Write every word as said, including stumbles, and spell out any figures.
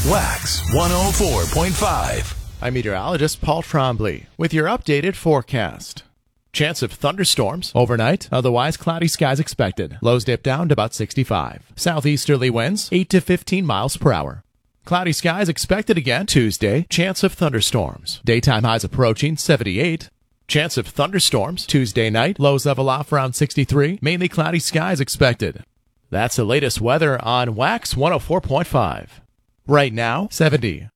Wax one oh four point five. I'm meteorologist Paul Trombley with your updated forecast. Chance of thunderstorms overnight, otherwise cloudy skies expected. Lows dip down to about sixty-five. Southeasterly winds eight to fifteen miles per hour. Cloudy skies expected again Tuesday. Chance of thunderstorms. Daytime highs approaching seventy-eight. Chance of thunderstorms Tuesday night. Lows level off around sixty-three. Mainly cloudy skies expected. That's the latest weather on Wax one oh four point five. Right now, seventy.